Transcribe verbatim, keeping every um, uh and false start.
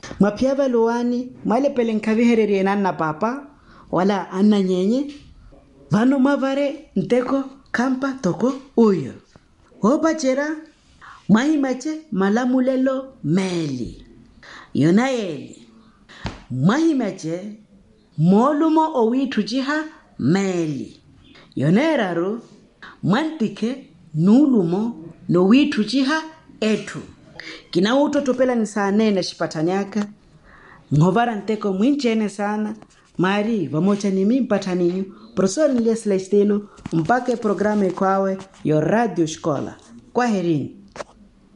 Mapiava luani, male pelenkavihereri enanna papa, wala anna nyenye. Vano mavare nteko kampa toko uyo. Hopa chera, mahimache malamulelo meli. Yonaeli. Mahimache molumo owitu jiha meli. Yoneraru mantike nulumo no witu jiha etu. Kina uto topela ni saa nene shipatanyaka. Ngovara nteko mwinchene sana. Mari, vamocha ni mimi mpataninyu. Profesor Leslie Stelo, mpake programe kwawe yo Radio Shkola. Kwaherini.